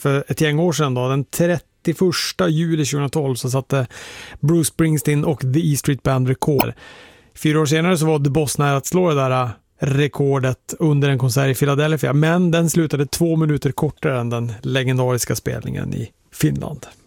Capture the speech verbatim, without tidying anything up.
för ett gäng år sedan då, den trettioförsta juli tjugohundratolv, så satte Bruce Springsteen och The E Street Band rekord. Fyra år senare så var The Boss nära att slå det där rekordet under en konsert i Philadelphia, men den slutade två minuter kortare än den legendariska spelningen i Finland.